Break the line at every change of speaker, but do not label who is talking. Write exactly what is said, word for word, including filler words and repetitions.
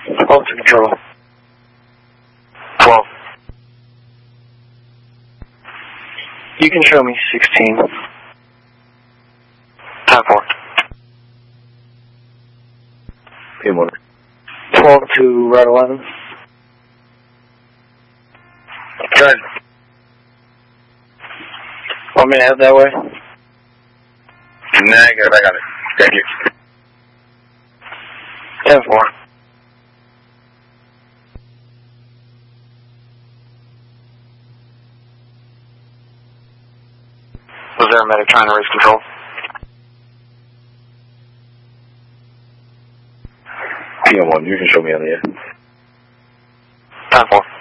twelve to control.
twelve.
You can show me sixteen.
ten four.
P M one.
twelve to Route eleven.
Good.
Want me to head that way?
Negative, I got it. Thank you.
ten four.
Was there a medic trying to raise control?
P M one, you can show me on the air.
ten four.